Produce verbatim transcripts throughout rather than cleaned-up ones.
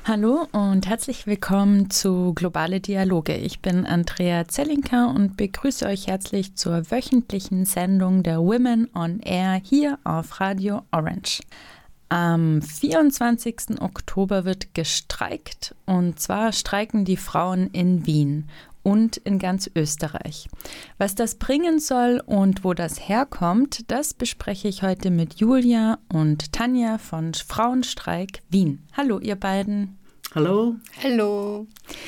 Hallo und herzlich willkommen zu Globale Dialoge. Ich bin Andrea Zellinker und begrüße euch herzlich zur wöchentlichen Sendung der Women on Air hier auf Radio Orange. Am vierundzwanzigsten Oktober wird gestreikt, und zwar streiken die Frauen in Wien und in ganz Österreich. Was das bringen soll und wo das herkommt, das bespreche ich heute mit Julia und Tanja von Frauenstreik Wien. Hallo ihr beiden. Hallo. Hallo.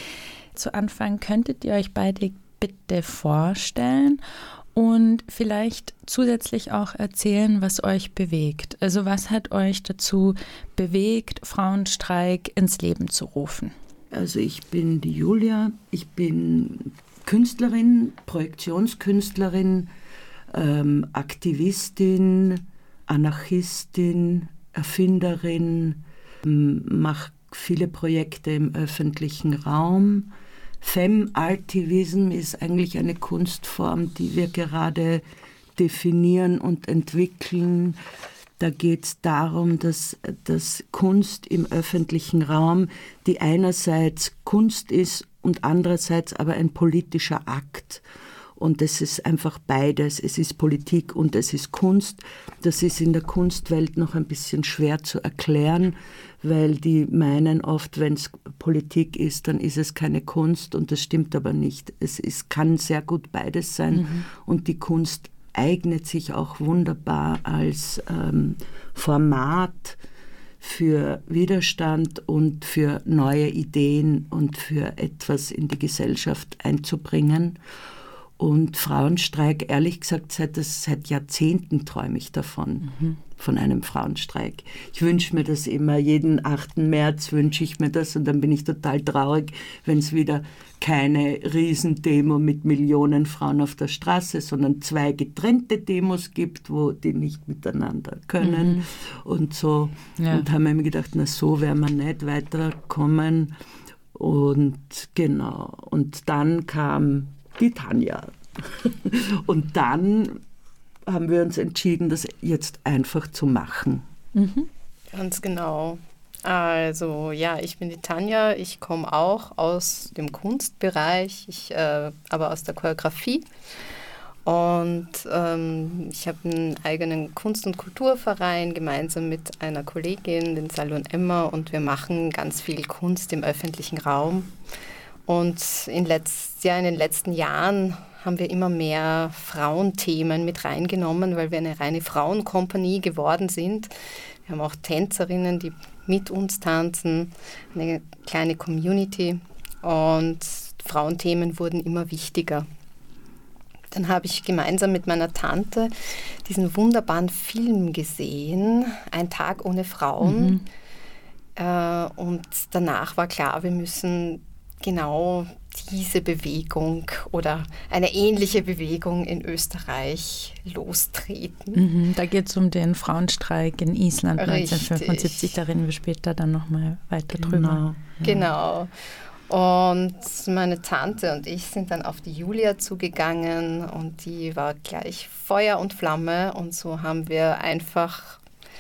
Zu Anfang könntet ihr euch beide bitte vorstellen und vielleicht zusätzlich auch erzählen, was euch bewegt. Also was hat euch dazu bewegt, Frauenstreik ins Leben zu rufen? Also ich bin die Julia, ich bin Künstlerin, Projektionskünstlerin, ähm, Aktivistin, Anarchistin, Erfinderin, ähm, mache viele Projekte im öffentlichen Raum. Femme-Artivism ist eigentlich eine Kunstform, die wir gerade definieren und entwickeln. Da geht es darum, dass, dass Kunst im öffentlichen Raum, die einerseits Kunst ist und andererseits aber ein politischer Akt. Und es ist einfach beides. Es ist Politik und es ist Kunst. Das ist in der Kunstwelt noch ein bisschen schwer zu erklären, weil die meinen oft, wenn es Politik ist, dann ist es keine Kunst. Und das stimmt aber nicht. Es ist, kann sehr gut beides sein. Mhm. Und die Kunst eignet sich auch wunderbar als ähm, Format für Widerstand und für neue Ideen und für etwas in die Gesellschaft einzubringen. Und Frauenstreik, ehrlich gesagt, seit, das, seit Jahrzehnten träume ich davon, mhm. von einem Frauenstreik. Ich wünsche mir das immer, jeden achten März wünsche ich mir das, und dann bin ich total traurig, wenn es wieder keine Riesendemo mit Millionen Frauen auf der Straße, sondern zwei getrennte Demos gibt, wo die nicht miteinander können. Mhm. Und so. Ja. Und haben mir gedacht, na so werden wir nicht weiterkommen. Und genau. Und dann kam die Tanja. Und dann haben wir uns entschieden, das jetzt einfach zu machen. Mhm. Ganz genau. Also ja, ich bin die Tanja, ich komme auch aus dem Kunstbereich, ich, äh, aber aus der Choreografie. Und ähm, ich habe einen eigenen Kunst- und Kulturverein gemeinsam mit einer Kollegin, den Salon Emma, und wir machen ganz viel Kunst im öffentlichen Raum. Und in, letzt, ja, in den letzten Jahren haben wir immer mehr Frauenthemen mit reingenommen, weil wir eine reine Frauenkompanie geworden sind. Wir haben auch Tänzerinnen, die mit uns tanzen, eine kleine Community, und Frauenthemen wurden immer wichtiger. Dann habe ich gemeinsam mit meiner Tante diesen wunderbaren Film gesehen, Ein Tag ohne Frauen. Mhm. Äh, und danach war klar, wir müssen genau diese Bewegung oder eine ähnliche Bewegung in Österreich lostreten. Mhm, da geht es um den Frauenstreik in Island neunzehnhundertfünfundsiebzig, da reden wir später dann nochmal weiter genau. drüber. Ja. Genau. Und meine Tante und ich sind dann auf die Julia zugegangen, und die war gleich Feuer und Flamme, und so haben wir einfach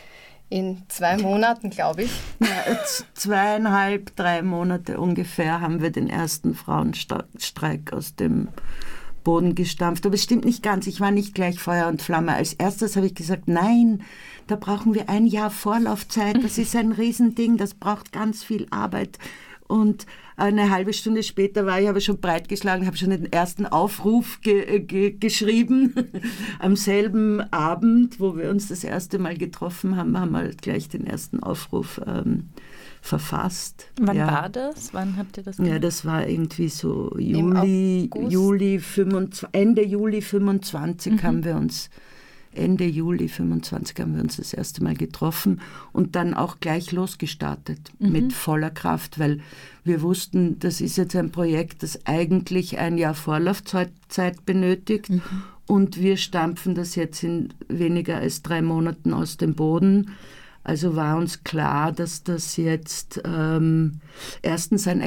in zwei Monaten, glaube ich. Ja, zweieinhalb, drei Monate ungefähr haben wir den ersten Frauenstreik aus dem Boden gestampft. Aber es stimmt nicht ganz, ich war nicht gleich Feuer und Flamme. Als erstes habe ich gesagt, nein, da brauchen wir ein Jahr Vorlaufzeit. Das ist ein Riesending, das braucht ganz viel Arbeit. Und eine halbe Stunde später war ich aber schon breitgeschlagen, habe schon den ersten Aufruf ge- ge- geschrieben. Am selben Abend, wo wir uns das erste Mal getroffen haben, haben wir gleich den ersten Aufruf ähm, verfasst. Wann ja. war das? Wann habt ihr das gemacht? Ja, das war irgendwie so Juli, Juli fünfundzwanzig, Ende Juli fünfundzwanzig mhm. haben wir uns Ende Juli fünfundzwanzig haben wir uns das erste Mal getroffen und dann auch gleich losgestartet mhm. mit voller Kraft, weil wir wussten, das ist jetzt ein Projekt, das eigentlich ein Jahr Vorlaufzeit benötigt mhm. und wir stampfen das jetzt in weniger als drei Monaten aus dem Boden. Also war uns klar, dass das jetzt ähm, erstens ein